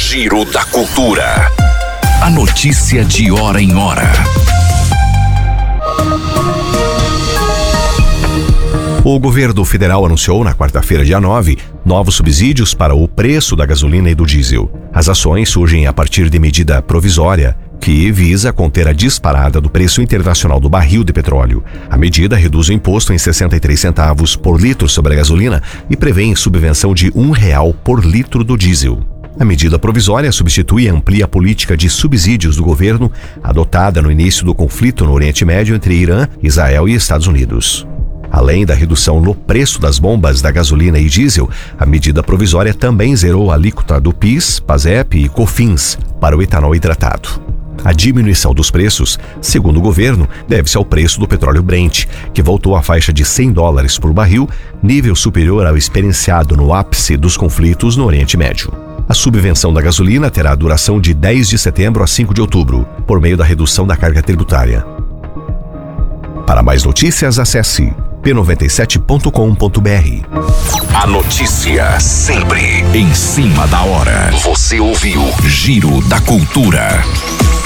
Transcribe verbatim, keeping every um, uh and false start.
Giro da Cultura. A notícia de hora em hora. O governo federal anunciou na quarta-feira, dia nove, novos subsídios para o preço da gasolina e do diesel. As ações surgem a partir de medida provisória que visa conter a disparada do preço internacional do barril de petróleo. A medida reduz o imposto em sessenta e três centavos por litro sobre a gasolina e prevê subvenção de um real por litro do diesel. A medida provisória substitui e amplia a política de subsídios do governo adotada no início do conflito no Oriente Médio entre Irã, Israel e Estados Unidos. Além da redução no preço das bombas da gasolina e diesel, a medida provisória também zerou a alíquota do PIS, PASEP e COFINS para o etanol hidratado. A diminuição dos preços, segundo o governo, deve-se ao preço do petróleo Brent, que voltou à faixa de cem dólares por barril, nível superior ao experienciado no ápice dos conflitos no Oriente Médio. A subvenção da gasolina terá duração de dez de setembro a cinco de outubro, por meio da redução da carga tributária. Para mais notícias, acesse p noventa e sete ponto com ponto b r. A notícia sempre em cima da hora. Você ouviu Giro da Cultura.